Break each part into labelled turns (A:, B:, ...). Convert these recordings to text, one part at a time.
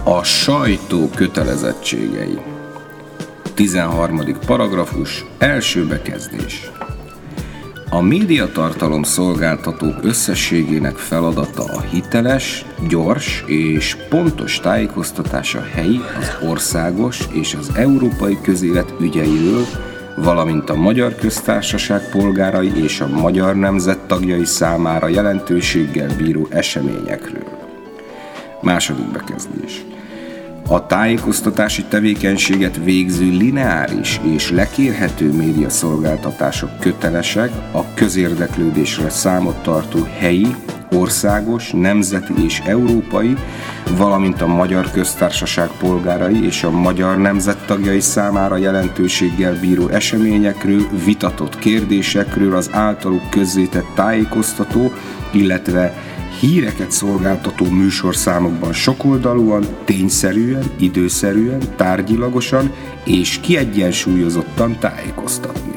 A: A sajtó kötelezettségei. 13. paragrafus, első bekezdés. A médiatartalom szolgáltatók összességének feladata a hiteles, gyors és pontos tájékoztatás a helyi, az országos és az európai közélet ügyeiről, valamint a Magyar Köztársaság polgárai és a magyar nemzet tagjai számára jelentőséggel bíró eseményekről. Második bekezdés. A tájékoztatási tevékenységet végző lineáris és lekérhető médiaszolgáltatások kötelesek a közérdeklődésre számot tartó helyi, országos, nemzeti és európai, valamint a Magyar Köztársaság polgárai és a magyar nemzet tagjai számára jelentőséggel bíró eseményekről, vitatott kérdésekről az általuk közzétett tájékoztató, illetve híreket szolgáltató műsorszámokban sokoldalúan, tényszerűen, időszerűen, tárgyilagosan és kiegyensúlyozottan tájékoztatni.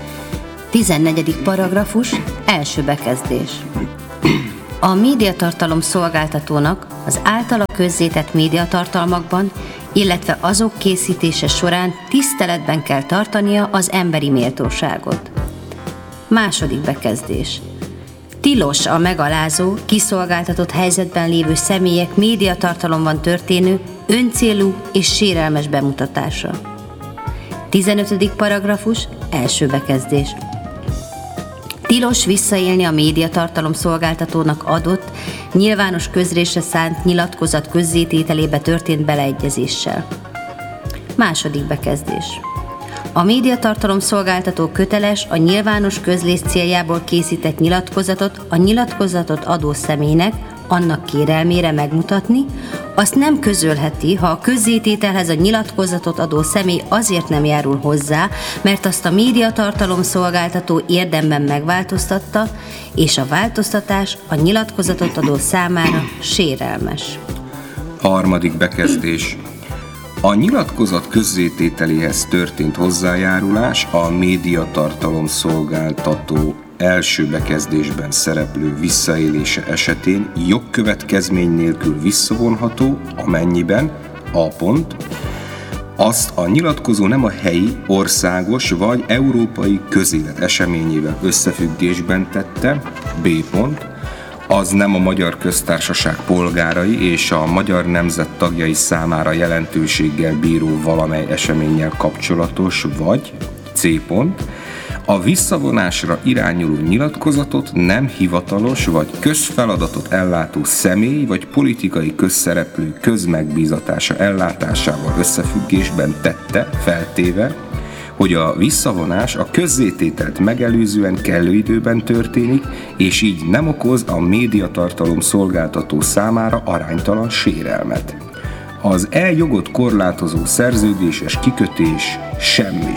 B: 14. paragrafus, első bekezdés. A médiatartalom szolgáltatónak az általa közzétett médiatartalmakban, illetve azok készítése során tiszteletben kell tartania az emberi méltóságot. Második bekezdés. Tilos a megalázó, kiszolgáltatott helyzetben lévő személyek médiatartalomban történő öncélú és sérelmes bemutatása. 15. paragrafus, első bekezdés. Tilos visszaélni a médiatartalom szolgáltatónak adott, nyilvános közrésre szánt nyilatkozat közzétételébe történt beleegyezéssel. Második bekezdés. A médiatartalom szolgáltató köteles a nyilvános közlés céljából készített nyilatkozatot a nyilatkozatot adó személynek, annak kérelmére megmutatni, azt nem közölheti, ha a közzétételhez a nyilatkozatot adó személy azért nem járul hozzá, mert azt a médiatartalom szolgáltató érdemben megváltoztatta, és a változtatás a nyilatkozatot adó számára sérelmes.
A: Harmadik bekezdés. A nyilatkozat közzétételéhez történt hozzájárulás a médiatartalom szolgáltató első bekezdésben szereplő visszaélése esetén jogkövetkezmény nélkül visszavonható, amennyiben a pont azt a nyilatkozó nem a helyi, országos vagy európai közélet eseményével összefüggésben tette, b pont az nem a Magyar Köztársaság polgárai és a magyar nemzet tagjai számára jelentőséggel bíró valamely eseménnyel kapcsolatos, vagy c pont a visszavonásra irányuló nyilatkozatot nem hivatalos vagy közfeladatot ellátó személy vagy politikai közszereplő közmegbízatása ellátásával összefüggésben tette, feltéve, hogy a visszavonás a közzétételt megelőzően kellő időben történik, és így nem okoz a médiatartalom szolgáltató számára aránytalan sérelmet. Az jogot korlátozó szerződéses kikötés semmis.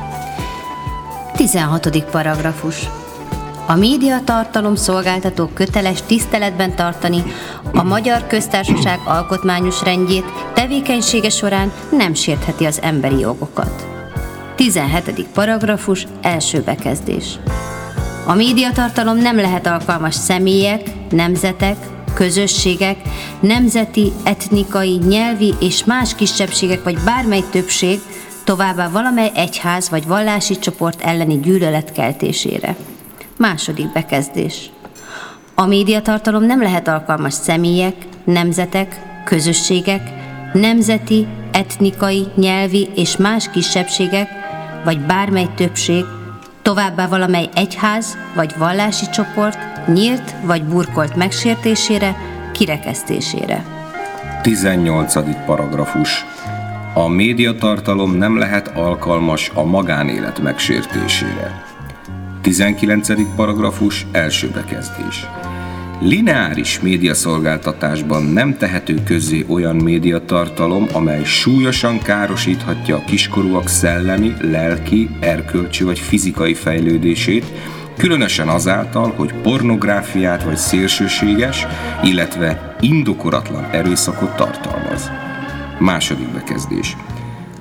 B: 16. paragrafus. A médiatartalom szolgáltató köteles tiszteletben tartani a Magyar Köztársaság alkotmányos rendjét, tevékenysége során nem sértheti az emberi jogokat. 17. paragrafus, első bekezdés. A médiatartalom nem lehet alkalmas személyek, nemzetek, közösségek, nemzeti, etnikai, nyelvi és más kisebbségek vagy bármely többség, továbbá valamely egyház vagy vallási csoport elleni gyűlölet keltésére. Második bekezdés. A médiatartalom nem lehet alkalmas személyek, nemzetek, közösségek, nemzeti, etnikai, nyelvi és más kisebbségek, vagy bármely többség, továbbá valamely egyház vagy vallási csoport nyílt vagy burkolt megsértésére, kirekesztésére.
A: 18. paragrafus. A médiatartalom nem lehet alkalmas a magánélet megsértésére. 19. paragrafus, első bekezdés. Lineáris médiaszolgáltatásban nem tehető közzé olyan médiatartalom, amely súlyosan károsíthatja a kiskorúak szellemi, lelki, erkölcsi vagy fizikai fejlődését, különösen azáltal, hogy pornográfiát vagy szélsőséges, illetve indokolatlan erőszakot tartalmaz. Második bekezdés.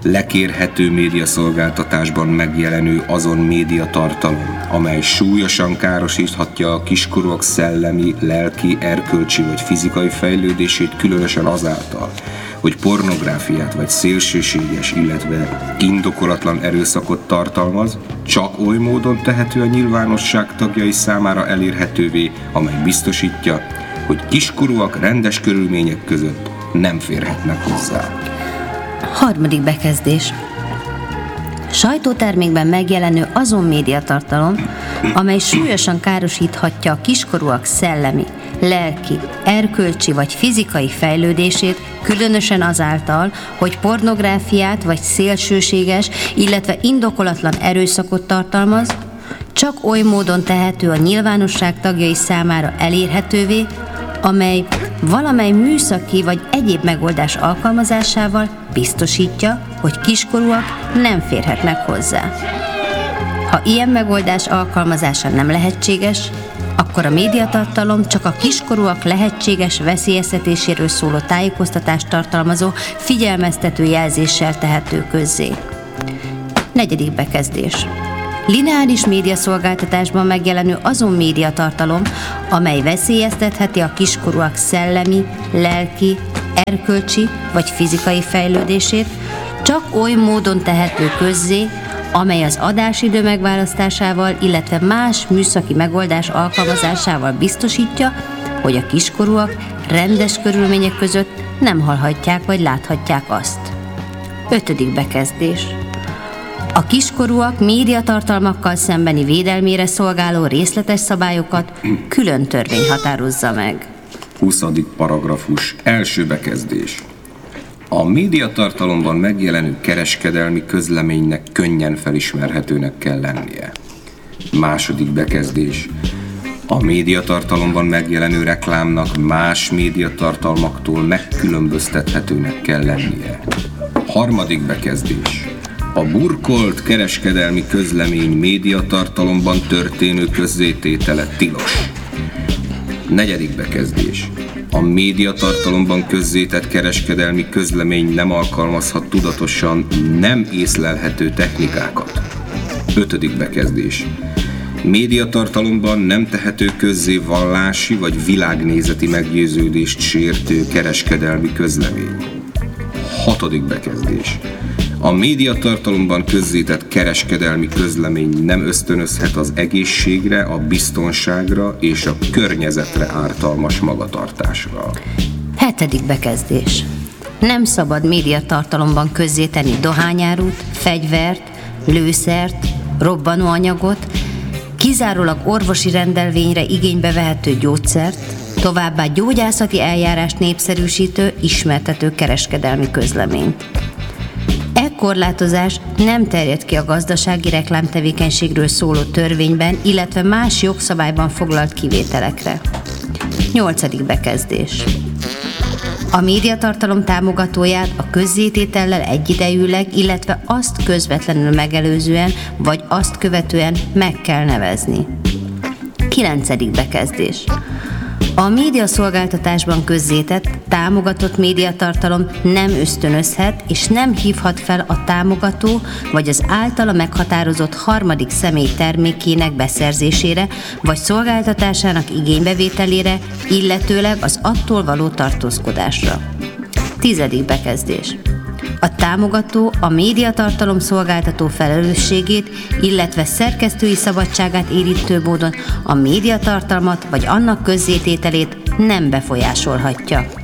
A: lekérhető médiaszolgáltatásban megjelenő azon médiatartalom, amely súlyosan károsíthatja a kiskorúak szellemi, lelki, erkölcsi vagy fizikai fejlődését, különösen azáltal, hogy pornográfiát vagy szélsőséges, illetve indokolatlan erőszakot tartalmaz, csak oly módon tehető a nyilvánosság tagjai számára elérhetővé, amely biztosítja, hogy kiskorúak rendes körülmények között nem férhetnek hozzá.
B: 3. bekezdés. Sajtótermékben megjelenő azon médiatartalom, amely súlyosan károsíthatja a kiskorúak szellemi, lelki, erkölcsi vagy fizikai fejlődését, különösen azáltal, hogy pornográfiát vagy szélsőséges, illetve indokolatlan erőszakot tartalmaz, csak oly módon tehető a nyilvánosság tagjai számára elérhetővé, amely valamely műszaki vagy egyéb megoldás alkalmazásával biztosítja, hogy kiskorúak nem férhetnek hozzá. Ha ilyen megoldás alkalmazása nem lehetséges, akkor a médiatartalom csak a kiskorúak lehetséges veszélyeztetéséről szóló tájékoztatást tartalmazó figyelmeztető jelzéssel tehető közzé. 4. bekezdés. Lineáris médiaszolgáltatásban megjelenő azon médiatartalom, amely veszélyeztetheti a kiskorúak szellemi, lelki, erkölcsi vagy fizikai fejlődését, csak oly módon tehető közzé, amely az adásidő megválasztásával, illetve más műszaki megoldás alkalmazásával biztosítja, hogy a kiskorúak rendes körülmények között nem hallhatják vagy láthatják azt. 5. bekezdés. A kiskorúak médiatartalmakkal szembeni védelmére szolgáló részletes szabályokat külön törvény határozza meg.
A: 20. paragrafus. Első bekezdés. A médiatartalomban megjelenő kereskedelmi közleménynek könnyen felismerhetőnek kell lennie. 2. bekezdés. A médiatartalomban megjelenő reklámnak más médiatartalmaktól megkülönböztethetőnek kell lennie. 3. bekezdés. A burkolt kereskedelmi közlemény médiatartalomban történő közzététele tilos. 4. bekezdés. A médiatartalomban közzétett kereskedelmi közlemény nem alkalmazhat tudatosan nem észlelhető technikákat. 5. bekezdés. Médiatartalomban nem tehető közzé vallási vagy világnézeti meggyőződést sértő kereskedelmi közlemény. 6. bekezdés. A médiatartalomban közzétett kereskedelmi közlemény nem ösztönözhet az egészségre, a biztonságra és a környezetre ártalmas magatartásra.
B: 7. bekezdés. Nem szabad médiatartalomban közzétenni dohányárút, fegyvert, lőszert, robbanóanyagot, kizárólag orvosi rendelvényre igénybe vehető gyógyszert, továbbá gyógyászati eljárást népszerűsítő, ismertető kereskedelmi közleményt. E korlátozás nem terjed ki a gazdasági reklámtevékenységről szóló törvényben, illetve más jogszabályban foglalt kivételekre. 8. bekezdés. A médiatartalom támogatóját a közzététellel egyidejűleg, illetve azt közvetlenül megelőzően, vagy azt követően meg kell nevezni. 9. bekezdés. A médiaszolgáltatásban közzétett, támogatott médiatartalom nem ösztönözhet és nem hívhat fel a támogató vagy az általa meghatározott harmadik személy termékének beszerzésére vagy szolgáltatásának igénybevételére, illetőleg az attól való tartózkodásra. 10. bekezdés. A támogató a médiatartalom szolgáltató felelősségét, illetve szerkesztői szabadságát érintő módon a médiatartalmat vagy annak közzétételét nem befolyásolhatja.